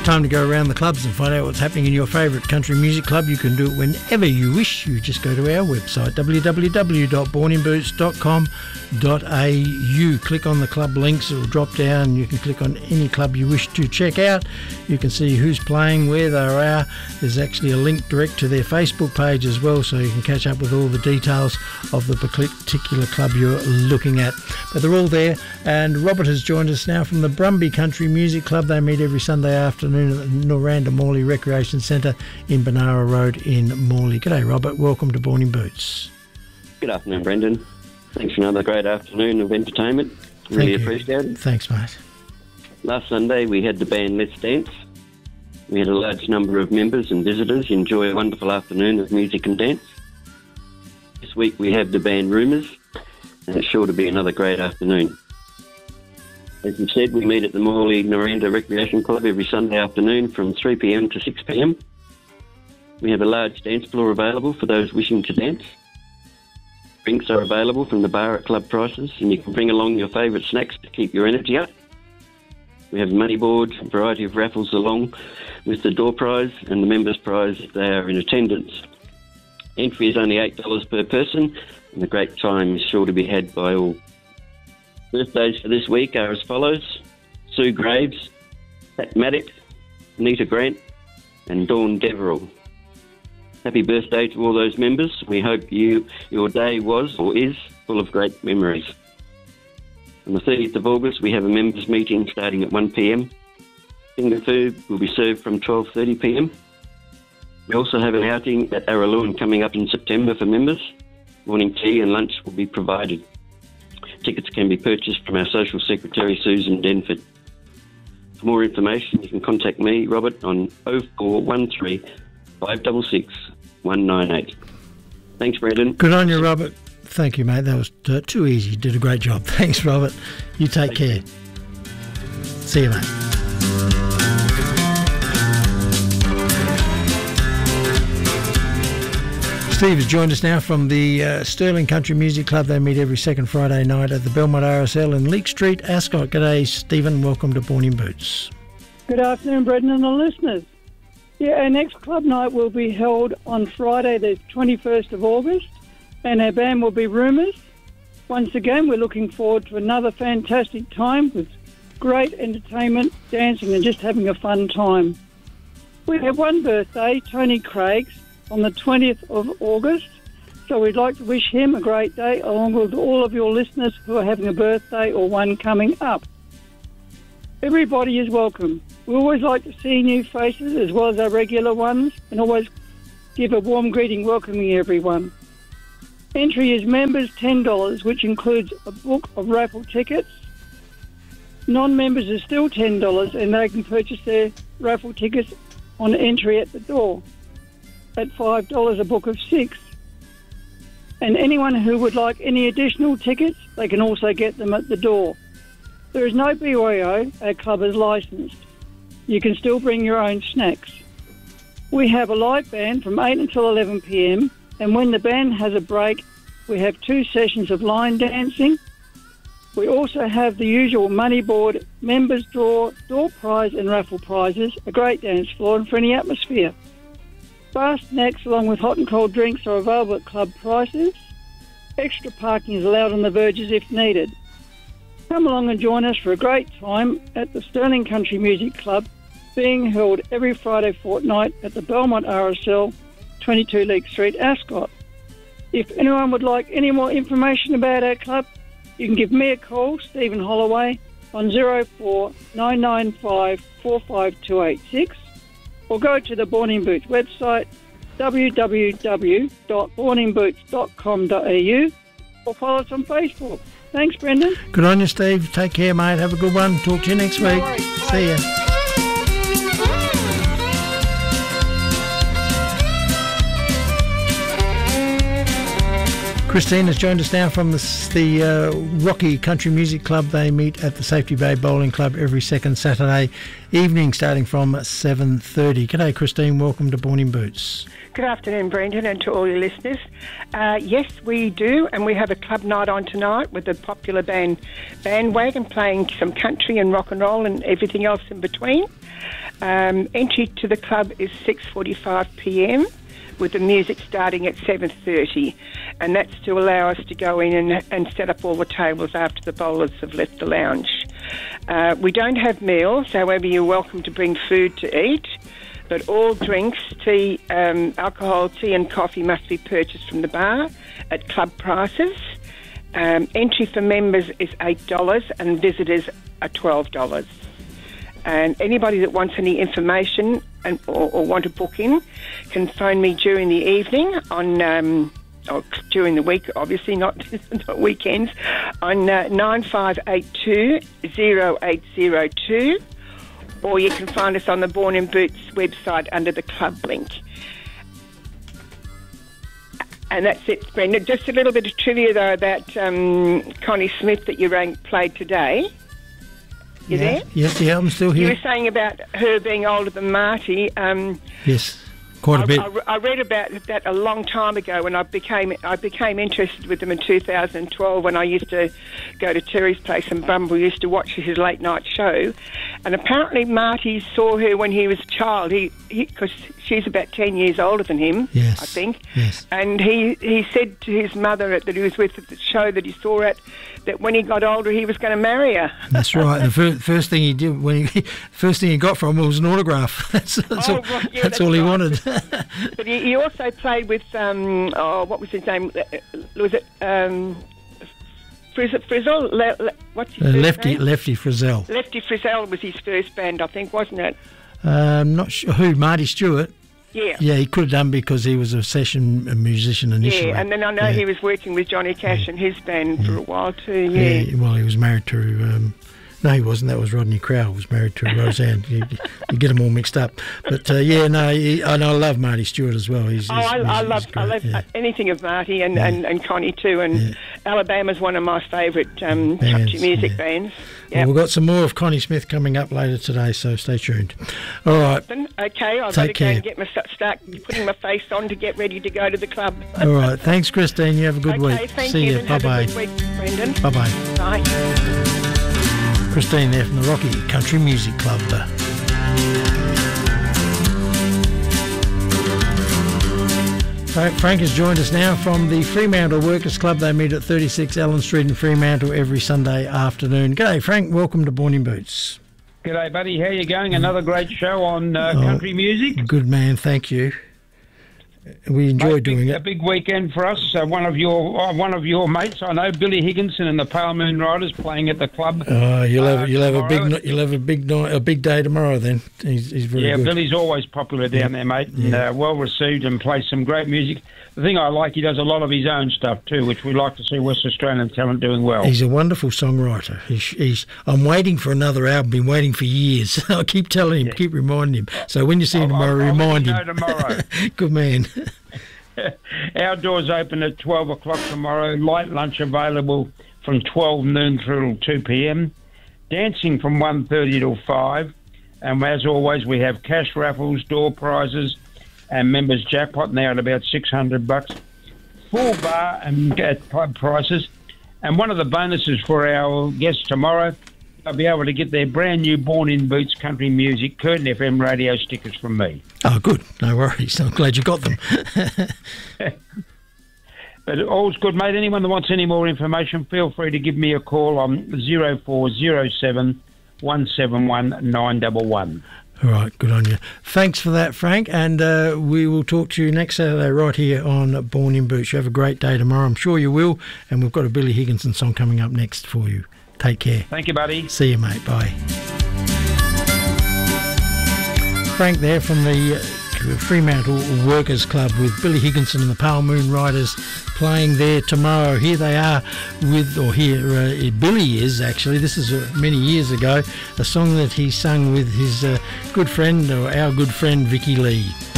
Time to go around the clubs and find out what's happening in your favourite country music club. You can do it whenever you wish. You just go to our website, www.borninboots.com.au. Click on the club links. It will drop down. You can click on any club you wish to check out. You can see who's playing, where they are. There's actually a link direct to their Facebook page as well, so you can catch up with all the details of the particular club you're looking at. But they're all there. And Robert has joined us now from the Brumby Country Music Club. They meet every Sunday afternoon at the Noranda Morley Recreation Centre in Benara Road in Morley. G'day, Robert. Welcome to Born in Boots. Good afternoon, Brendan. Thanks for another great afternoon of entertainment. Really appreciate it. Thanks, mate. Last Sunday we had the band Let's Dance. We had a large number of members and visitors enjoy a wonderful afternoon of music and dance. This week we have the band Rumours, and it's sure to be another great afternoon. As you said, we meet at the Morley Noranda Recreation Club every Sunday afternoon from 3 p.m. to 6 p.m. We have a large dance floor available for those wishing to dance. Drinks are available from the bar at club prices, and you can bring along your favourite snacks to keep your energy up. We have a money board, a variety of raffles along with the door prize and the members' prize if they are in attendance. Entry is only $8 per person, and a great time is sure to be had by all. Birthdays for this week are as follows: Sue Graves, Pat Maddox, Anita Grant and Dawn Deverell. Happy birthday to all those members. We hope your day was or is full of great memories. On the 30th of August we have a members meeting starting at 1 p.m. Finger food will be served from 12:30 p.m. We also have an outing at Araluen coming up in September for members. Morning tea and lunch will be provided. Tickets can be purchased from our Social Secretary, Susan Denford. For more information, you can contact me, Robert, on 0413 566 198. Thanks, Brendan. Good on you, Robert. Thank you, mate. That was too easy. You did a great job. Thanks, Robert. You take care. See you, mate. Steve has joined us now from the Stirling Country Music Club. They meet every second Friday night at the Belmont RSL in Leake Street, Ascot. G'day, Stephen. Welcome to Born in Boots. Good afternoon, Brendan and the listeners. Yeah, our next club night will be held on Friday, the 21st of August, and our band will be Rumours. Once again, we're looking forward to another fantastic time with great entertainment, dancing and just having a fun time. We have one birthday, Tony Craig's, on the 20th of August, so we'd like to wish him a great day along with all of your listeners who are having a birthday or one coming up. Everybody is welcome. We always like to see new faces as well as our regular ones and always give a warm greeting welcoming everyone. Entry is members $10, which includes a book of raffle tickets. Non-members are still $10 and they can purchase their raffle tickets on entry at the door at $5 a book of 6. And anyone who would like any additional tickets, they can also get them at the door. There is no BYO, our club is licensed. You can still bring your own snacks. We have a live band from 8 until 11 p.m, and when the band has a break, we have 2 sessions of line dancing. We also have the usual money board, members draw, door prize and raffle prizes, a great dance floor and friendly atmosphere. Bar snacks along with hot and cold drinks are available at club prices. Extra parking is allowed on the verges if needed. Come along and join us for a great time at the Stirling Country Music Club, being held every Friday fortnight at the Belmont RSL, 22 Leake Street, Ascot. If anyone would like any more information about our club, you can give me a call, Stephen Holloway, on 04-995 45286, or go to the Born in Boots website, www.borninboots.com.au, or follow us on Facebook. Thanks, Brendan. Good on you, Steve. Take care, mate. Have a good one. Talk to you next week. See ya. Christine has joined us now from the Rocky Country Music Club. They meet at the Safety Bay Bowling Club every second Saturday evening starting from 7:30. G'day Christine, welcome to Born in Boots. Good afternoon, Brendan, and to all your listeners. Yes, we do, and we have a club night on tonight with the popular band Bandwagon playing some country and rock and roll and everything else in between. Entry to the club is 6:45 p.m. with the music starting at 7:30, and that's to allow us to go in and set up all the tables after the bowlers have left the lounge. We don't have meals, however you're welcome to bring food to eat, but all drinks, tea, alcohol, tea and coffee must be purchased from the bar at club prices. Entry for members is $8 and visitors are $12. And anybody that wants any information or want to book in can phone me during the evening or during the week, obviously, not weekends, on 9582 0802, or you can find us on the Born in Boots website under the club link. And that's it, Brenda. Just a little bit of trivia, though, about Connie Smith that you played today. You there? Yes, yeah, I'm still here. You were saying about her being older than Marty. Yes, quite a bit. I read about that a long time ago when I became interested with them in 2012 when I used to go to Terry's place in Bumble. We used to watch his late night show, and apparently Marty saw her when he was a child. Because she's about 10 years older than him, yes, I think. Yes. And he said to his mother that he was with at the show that he saw at, that when he got older he was going to marry her. That's right. The first thing he did first thing he got from her was an autograph. That's all he wanted. But he also played with what was his name? Was it Frizzell? What's his Lefty name? Lefty Frizzell. Lefty Frizzell was his first band, I think, wasn't it? Not sure who. Marty Stewart. Yeah. Yeah, he could have done because he was a session musician initially. Yeah, and then I know he was working with Johnny Cash and his band for a while too. Yeah. Well, he was married to. No, he wasn't. That was Rodney Crowell. Was married to Roseanne. You get them all mixed up. But I love Marty Stewart as well. I love anything of Marty and Connie too. And Alabama's one of my favourite country music bands. Yep. Well, we've got some more of Connie Smith coming up later today, so stay tuned. All right. Okay, I've got to go and start putting my face on to get ready to go to the club. All right. Thanks, Christine. You have a good week. Thank you. Bye-bye. Have a good week, Brendan. Bye-bye. Bye. Christine there from the Rocky Country Music Club. Frank has joined us now from the Fremantle Workers Club. They meet at 36 Allen Street in Fremantle every Sunday afternoon. G'day, Frank. Welcome to Born in Boots. G'day, buddy. How you going? Another great show on country music. Good man, thank you. We enjoy doing it. A big weekend for us. One of your mates, I know, Billy Higginson and the Pale Moon Riders playing at the club. You'll have a big day tomorrow. Then he's very good. Billy's always popular down there, mate, and well received and plays some great music. The thing I like, he does a lot of his own stuff too, which we like to see West Australian talent doing well. He's a wonderful songwriter. I'm waiting for another album. Been waiting for years. I keep telling him, keep reminding him. So when you see him tomorrow, remind him. Tomorrow. Good man. Our doors open at 12 o'clock tomorrow. Light lunch available from 12 noon through till 2 p.m. Dancing from 1:30 till 5. And as always, we have cash raffles, door prizes, and members jackpot now at about $600. Full bar and club prices. And one of the bonuses for our guests tomorrow, they'll be able to get their brand new Born in Boots country music Curtin FM radio stickers from me. Oh, good. No worries. I'm glad you got them. But all's good, mate. Anyone that wants any more information, feel free to give me a call on 0407 171 911. All right, good on you. Thanks for that, Frank, and we will talk to you next Saturday right here on Born in Boots. You have a great day tomorrow. I'm sure you will, and we've got a Billy Higginson song coming up next for you. Take care. Thank you, buddy. See you, mate. Bye. Frank there from the Fremantle Workers Club with Billy Higginson and the Pale Moon Riders playing there tomorrow. Here they are Billy is actually. This is many years ago, a song that he sung with his good friend, or our good friend, Vicky Lee.